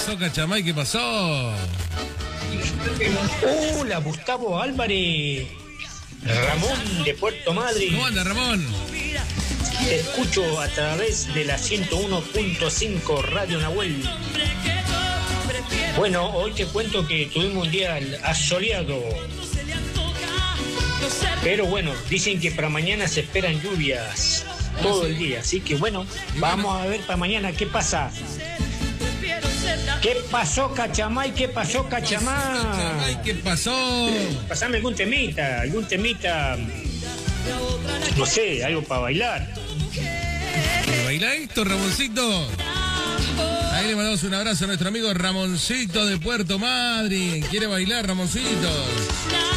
pasó, Cachamay? ¿Qué pasó? Hola, Gustavo Álvarez. Ramón de Puerto Madryn. ¿Cómo anda, Ramón? Te escucho a través de la 101.5 Radio Nahuel. Bueno, hoy te cuento que tuvimos un día asoleado. Pero bueno, dicen que para mañana se esperan lluvias todo el día. Así que bueno, vamos a ver para mañana qué pasa. ¿Qué pasó, Cachamay? ¿Qué pasó, Cachamay? ¿Qué pasó? Pasame algún temita, no sé, algo para bailar. ¿Baila esto, Ramoncito? Ahí le mandamos un abrazo a nuestro amigo Ramoncito de Puerto Madryn. ¿Quiere bailar, Ramoncito?